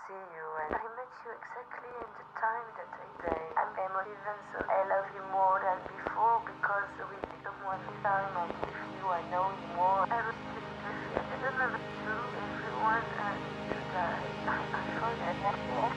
see you, and I met you exactly in the time that I say. I'm even so I love you more than before because with someone this time I give you, I know you more. I really love you. I don't know what to do. Everyone needs to die. I forget that.